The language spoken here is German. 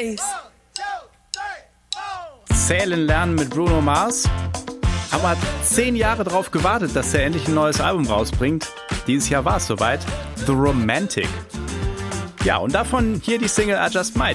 Bass. Zählen lernen mit Bruno Mars. Aber hat 10 Jahre darauf gewartet, dass er endlich ein neues Album rausbringt. Dieses Jahr war es soweit. The Romantic. Ja, und davon hier die Single I Just Might.